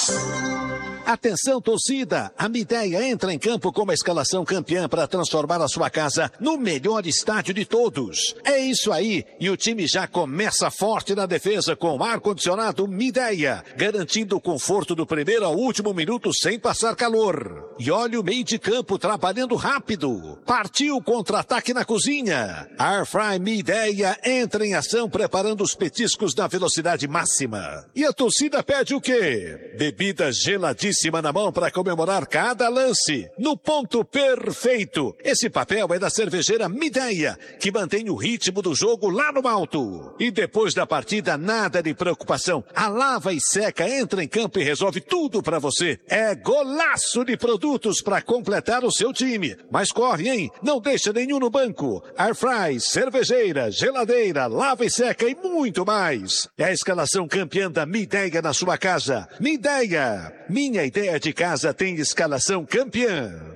Atenção, torcida! A Mideia entra em campo com uma escalação campeã para transformar a sua casa no melhor estádio de todos. É isso aí, e o time já começa forte na defesa com ar-condicionado Mideia, garantindo o conforto do primeiro ao último minuto sem passar calor. E olha o meio de campo trabalhando rápido. Partiu o contra-ataque na cozinha. Airfry Mideia entra em ação preparando os petiscos na velocidade máxima. E a torcida pede o quê? Bebida geladíssima na mão para comemorar cada lance, no ponto perfeito. Esse papel é da cervejeira Mideia, que mantém o ritmo do jogo lá no alto. E depois da partida, nada de preocupação. A Lava e Seca entra em campo e resolve tudo para você. É golaço de produtos para completar o seu time. Mas corre, hein? Não deixa nenhum no banco. Airfry, cervejeira, geladeira, Lava e Seca e muito mais. É a escalação campeã da Mideia na sua casa. Mideia, minha ideia de casa tem escalação campeã.